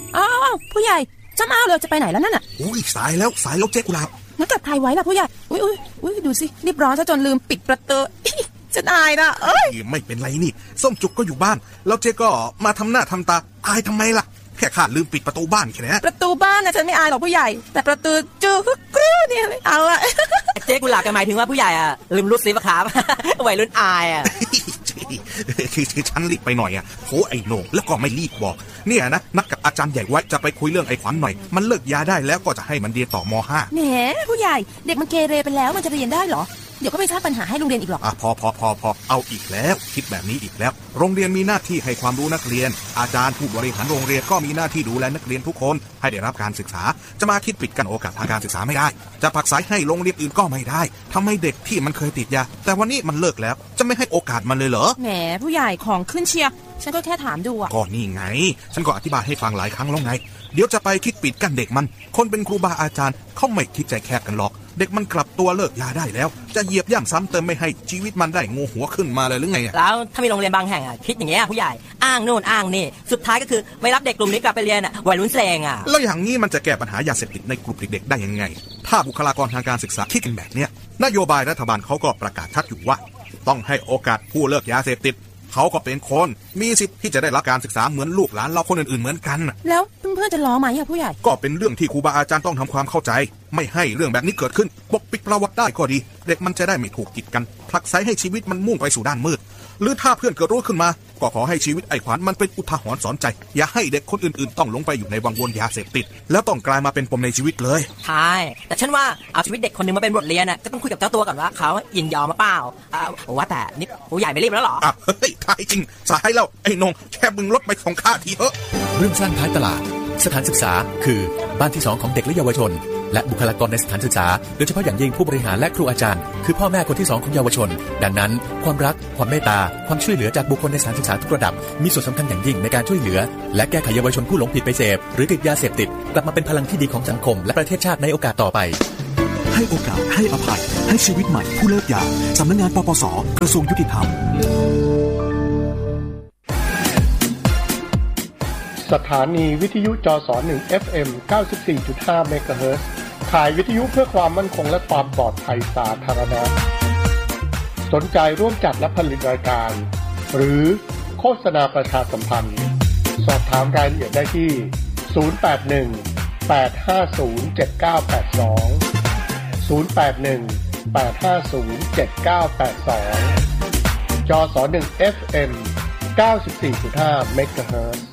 อ้าวผู้ใหญ่จำอ้าวเลยจะไปไหนแล้วนั่นน่ะอุ้ยสายแล้วเจ๊กุหลาบงั้นกลับใครไว้ล่ะผู้ใหญ่อุ้ยดูสิรีบร้อนซะจนลืมปิดประตูจะอายนะไม่เป็นไรนี่ส้มจุกก็อยู่บ้านแล้วเจ๊ก็มาทำหน้าทำตาอายทำไมล่ะแค่ขาดลืมปิดประตูบ้านแค่นั้นประตูบ้านนะฉันไม่อายหรอกผู้ใหญ่แต่ประตูจื้อกรูเนี่ยไม่เอาอะเจ๊กุหลาบกันหมายถึงว่าผู้ใหญ่อะลืมรูดซิปครับวัยรุ่นอายอะคือฉันรีบไปหน่อยอะโหไอ้โหน่งแล้วก็ไม่รีบบอกเนี่ยนะนัดกับอาจารย์ใหญ่ไว้จะไปคุยเรื่องไอ้ขวัญหน่อยมันเลิกยาได้แล้วก็จะให้มันเรียนต่อม.5 แหมผู้ใหญ่เด็กมันเกเรไปแล้วมันจะเรียนได้เหรอเดี๋ยวก็ไปสร้างปัญหาให้โรงเรียนอีกหรอกพอเอาอีกแล้วคิดแบบนี้อีกแล้วโรงเรียนมีหน้าที่ให้ความรู้นักเรียนอาจารย์ผู้บริหารโรงเรียนก็มีหน้าที่ดูแลนักเรียนทุกคนให้ได้รับการศึกษาจะมาคิดปิดกั้นโอกาสทางการศึกษาไม่ได้จะผลักไสให้โรงเรียนอื่นก็ไม่ได้ทำให้เด็กที่มันเคยติดยาแต่วันนี้มันเลิกแล้วจะไม่ให้โอกาสมันเลยเหรอแหมผู้ใหญ่ของขึ้นเชียร์ฉันก็แค่ถามดูก็นี่ไงฉันก็อธิบายให้ฟังหลายครั้งแล้วไงเดี๋ยวจะไปคิดปิดกั้นเด็กมันคนเป็นครูบาอาจารย์เขาไม่คิดใจแคบกันหรอกเด็กมันกลับตัวเลิกยาได้แล้วจะเหยียบย่ำซ้ำเติมไม่ให้ชีวิตมันได้งูหัวขึ้นมาเลยหรือไงแล้วถ้ามีโรงเรียนบางแห่งคิดอย่างเงี้ยผู้ใหญ่อ้างโน่นอ้างนี่สุดท้ายก็คือไม่รับเด็กกลุ่มนี้กลับไปเรียนวัยรุ่นแสงแล้วอย่างนี้มันจะแก้ปัญหายาเสพติดในกลุ่มเด็กๆได้ยังไงถ้าบุคลากรทางการศึกษาคิดกันแบบเนี้ยนโยบายรัฐบาลเขาก็ประกาศชัดอยู่ว่าต้องให้โอกาสผู้เลิกยาเสพติดเขาก็เป็นคนมีสิทธิ์ที่จะได้รับการศึกษาเหมือนลูกหลานเราคนอื่นๆเหมือนกันแล้วเพื่อนๆจะล้อไหมผู้ใหญ่ก็เป็นเรื่องที่ครูบาอาจารย์ต้องทำความเข้าใจไม่ให้เรื่องแบบนี้เกิดขึ้นปกปิดประวัติได้ก็ดีเด็กมันจะได้ไม่ถูกกีดกันผลักไสให้ชีวิตมันมุ่งไปสู่ด้านมืดหรือถ้าเพื่อนเกิดรู้ขึ้นมาก็ขอให้ชีวิตไอ้ขวัญมันเป็นอุทาหรณ์สอนใจอย่าให้เด็กคนอื่นๆต้องลงไปอยู่ในวังวนยาเสพติดแล้วต้องกลายมาเป็นปมในชีวิตเลยใช่แต่ฉันว่าเอาชีวิตเด็กคนนึงมาเป็นบทเรียนก็ต้องคุยกับเจ้าตัวก่อนว่าเขายินยอมมาเปล่าว่าแต่นี่ผู้ใหญ่ไม่รีบแล้วหรอเฮ้ยท้ายจริงสายแล้วไอ้นงแค่มึงลดไปส่งค่าทีเถอะเรื่องสร้างท้ายตลาดสถานศึกษาคือบ้านที่2ของเด็กและเยาวชนและบุคลากรในสถานศึกษาโดยเฉพาะอย่างยิ่งผู้บริหารและครูอาจารย์คือพ่อแม่คนที่2ของเยาวชนดังนั้นความรักความเมตตาความช่วยเหลือจากบุคคลในสถานศึกษาทุกระดับมีส่วนสำคัญอย่างยิ่งในการช่วยเหลือและแก้ไขเยาวชนผู้หลงผิดไปเสพหรือติดยาเสพติดกลับมาเป็นพลังที่ดีของสังคมและประเทศชาติในโอกาสต่อไปให้โอกาสให้อภัยให้ชีวิตใหม่ผู้เลิกยาสำนักงานปปส.กระทรวงยุติธรรมสถานีวิทยุจส1 FM 94.5 เมกะเฮิรตซ์ขายวิทยุเพื่อความมั่นคงและความปลอดภัยสาธารณะสนใจร่วมจัดและผลิตรายการหรือโฆษณาประชาสัมพันธ์สอบถามรายละเอียดได้ที่081 850 7982 081 850 7982 จส1 FM 94.5 เมกะเฮิรตซ์